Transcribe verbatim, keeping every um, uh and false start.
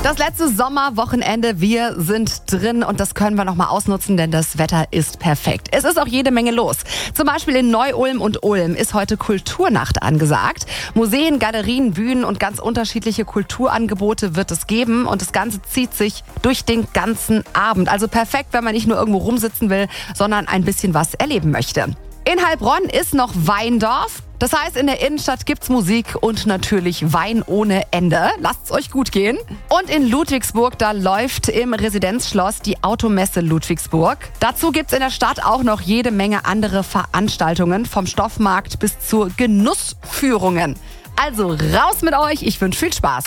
Das letzte Sommerwochenende, wir sind drin und das können wir nochmal ausnutzen, denn das Wetter ist perfekt. Es ist auch jede Menge los. Zum Beispiel in Neu-Ulm und Ulm ist heute Kulturnacht angesagt. Museen, Galerien, Bühnen und ganz unterschiedliche Kulturangebote wird es geben und das Ganze zieht sich durch den ganzen Abend. Also perfekt, wenn man nicht nur irgendwo rumsitzen will, sondern ein bisschen was erleben möchte. In Heilbronn ist noch Weindorf. Das heißt, in der Innenstadt gibt's Musik und natürlich Wein ohne Ende. Lasst's euch gut gehen. Und in Ludwigsburg, da läuft im Residenzschloss die Automesse Ludwigsburg. Dazu gibt's in der Stadt auch noch jede Menge andere Veranstaltungen, vom Stoffmarkt bis zu Genussführungen. Also raus mit euch, ich wünsche viel Spaß.